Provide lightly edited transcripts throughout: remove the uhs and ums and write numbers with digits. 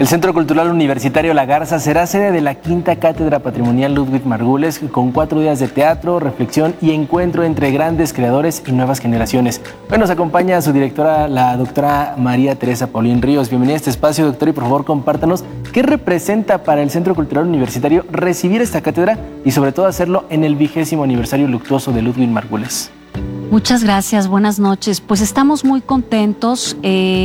El Centro Cultural Universitario La Garza será sede de la quinta Cátedra Patrimonial Ludwig Margules, con 4 días de teatro, reflexión y encuentro entre grandes creadores y nuevas generaciones. Hoy nos acompaña su directora, la doctora María Teresa Paulín Ríos. Bienvenida a este espacio, doctora, y por favor compártanos qué representa para el Centro Cultural Universitario recibir esta cátedra y sobre todo hacerlo en el 20º aniversario luctuoso de Ludwig Margules. Muchas gracias, buenas noches. Pues estamos muy contentos.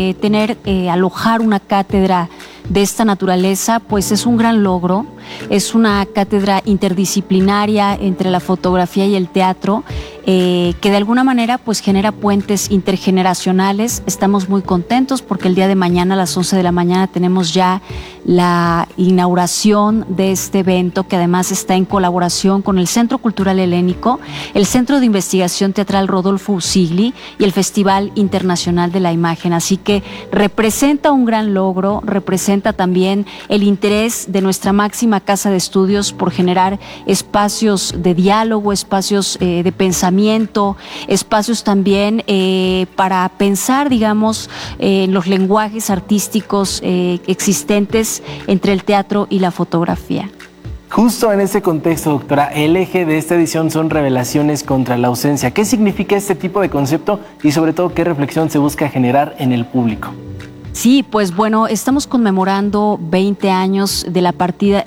Alojar una cátedra de esta naturaleza, pues es un gran logro. Es una cátedra interdisciplinaria entre la fotografía y el teatro, que de alguna manera pues genera puentes intergeneracionales. Estamos muy contentos porque el día de mañana a las 11 de la mañana tenemos ya la inauguración de este evento, que además está en colaboración con el Centro Cultural Helénico, el Centro de Investigación Teatral Rodolfo Usigli y el Festival Internacional de la Imagen. Así que representa un gran logro, representa también el interés de nuestra máxima casa de estudios por generar espacios de diálogo, espacios de pensamiento, espacios también para pensar, digamos, en los lenguajes artísticos existentes entre el teatro y la fotografía. Justo en este contexto, doctora, el eje de esta edición son revelaciones contra la ausencia. ¿Qué significa este tipo de concepto y sobre todo qué reflexión se busca generar en el público? Sí, pues bueno, estamos conmemorando 20 años de la partida,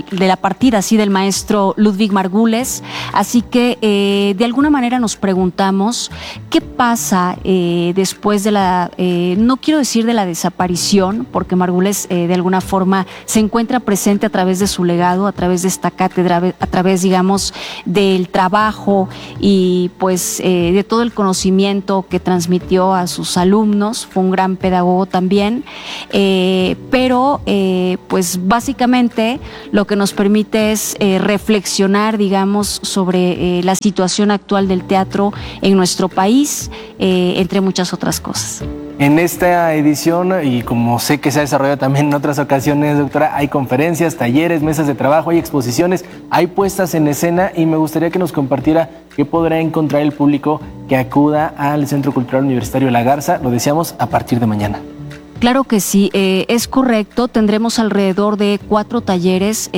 del maestro Ludwig Margules, así que de alguna manera nos preguntamos qué pasa después de no quiero decir de la desaparición, porque Margules de alguna forma se encuentra presente a través de su legado, a través de esta cátedra, a través, digamos, del trabajo y pues de todo el conocimiento que transmitió a sus alumnos. Fue un gran pedagogo también. Pero pues básicamente lo que nos permite es reflexionar, digamos, sobre la situación actual del teatro en nuestro país, entre muchas otras cosas. En esta edición, y como sé que se ha desarrollado también en otras ocasiones, doctora, hay conferencias, talleres, mesas de trabajo, hay exposiciones, hay puestas en escena, y me gustaría que nos compartiera qué podrá encontrar el público que acuda al Centro Cultural Universitario La Garza, lo deseamos, a partir de mañana. Claro que sí, es correcto. Tendremos alrededor de 4 talleres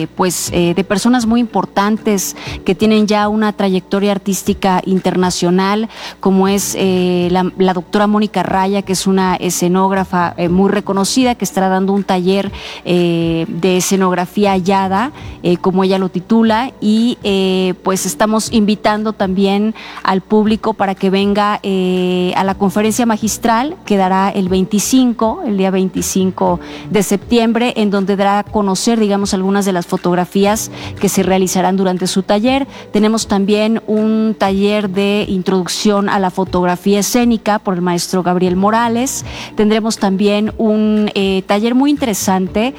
de personas muy importantes que tienen ya una trayectoria artística internacional, como es la doctora Mónica Raya, que es una escenógrafa muy reconocida, que estará dando un taller de escenografía hallada, como ella lo titula, y pues estamos invitando también al público para que venga a la conferencia magistral, que dará el día 25 de septiembre, en donde dará a conocer, digamos, algunas de las fotografías que se realizarán durante su taller. Tenemos también un taller de introducción a la fotografía escénica por el maestro Gabriel Morales. Tendremos también un taller muy interesante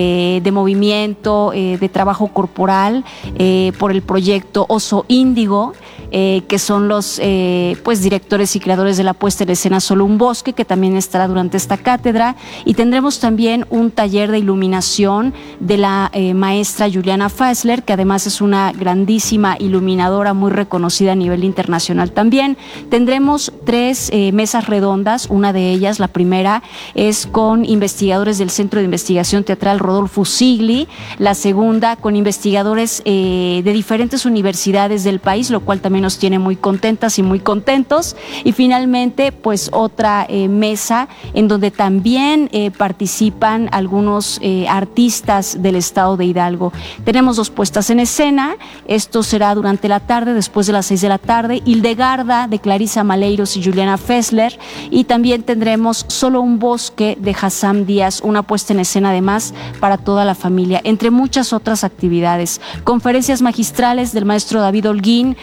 de movimiento, de trabajo corporal, por el proyecto Oso Índigo, que son los directores y creadores de la puesta en escena Solo un Bosque, que también estará durante esta cátedra, y tendremos también un taller de iluminación de la maestra Juliana Fassler, que además es una grandísima iluminadora muy reconocida a nivel internacional también. Tendremos 3 mesas redondas, una de ellas, la primera, es con investigadores del Centro de Investigación Teatral Rodolfo Usigli, la segunda con investigadores de diferentes universidades del país, lo cual también nos tiene muy contentas y muy contentos, y finalmente pues otra mesa en donde también participan algunos artistas del estado de Hidalgo. Tenemos 2 puestas en escena, esto será durante la tarde, después de las 6 de la tarde, Hildegarda de Clarisa Maleiros y Juliana Fassler, y también tendremos Solo un Bosque de Hassam Díaz, una puesta en escena además para toda la familia, entre muchas otras actividades. Conferencias magistrales del maestro David Holguín,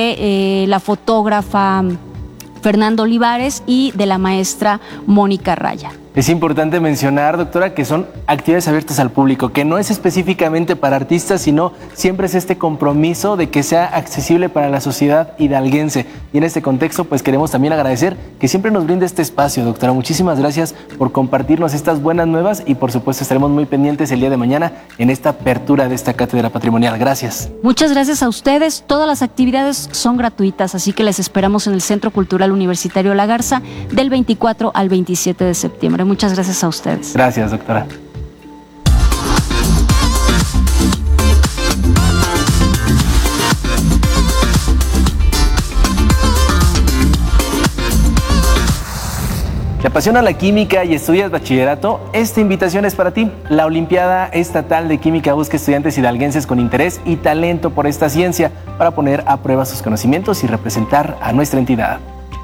de la fotógrafa Fernando Olivares y de la maestra Mónica Raya. Es importante mencionar, doctora, que son actividades abiertas al público, que no es específicamente para artistas, sino siempre es este compromiso de que sea accesible para la sociedad hidalguense. Y en este contexto, pues queremos también agradecer que siempre nos brinde este espacio, doctora. Muchísimas gracias por compartirnos estas buenas nuevas y por supuesto estaremos muy pendientes el día de mañana en esta apertura de esta cátedra patrimonial. Gracias. Muchas gracias a ustedes. Todas las actividades son gratuitas, así que les esperamos en el Centro Cultural Universitario La Garza del 24 al 27 de septiembre. Muchas gracias a ustedes. Gracias, doctora. ¿Te apasiona la química y estudias bachillerato? Esta invitación es para ti. La Olimpiada Estatal de Química busca estudiantes hidalguenses con interés y talento por esta ciencia para poner a prueba sus conocimientos y representar a nuestra entidad.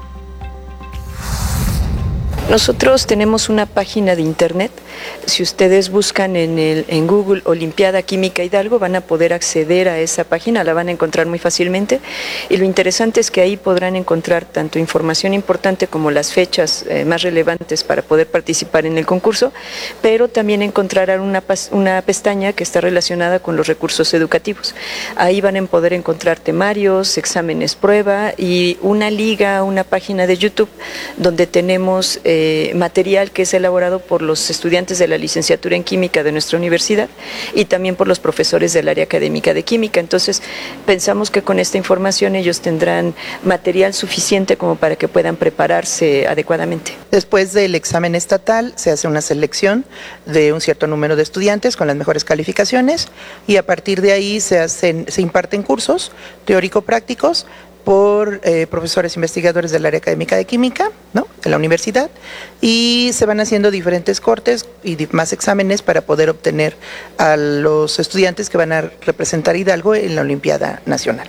Nosotros tenemos una página de internet. Si ustedes buscan en Google Olimpiada Química Hidalgo, van a poder acceder a esa página, la van a encontrar muy fácilmente. Y lo interesante es que ahí podrán encontrar tanto información importante como las fechas más relevantes para poder participar en el concurso, pero también encontrarán una pestaña que está relacionada con los recursos educativos. Ahí van a poder encontrar temarios, exámenes prueba y una liga, una página de YouTube donde tenemos material que es elaborado por los estudiantes de la licenciatura en química de nuestra universidad y también por los profesores del área académica de química. Entonces pensamos que con esta información ellos tendrán material suficiente como para que puedan prepararse adecuadamente. Después del examen estatal se hace una selección de un cierto número de estudiantes con las mejores calificaciones y a partir de ahí se imparten cursos teórico-prácticos por profesores investigadores del área académica de química, ¿no?, en la universidad, y se van haciendo diferentes cortes y más exámenes para poder obtener a los estudiantes que van a representar Hidalgo en la Olimpiada Nacional.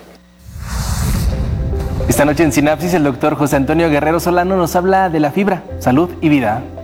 Esta noche en Sinapsis el doctor José Antonio Guerrero Solano nos habla de la fibra, salud y vida.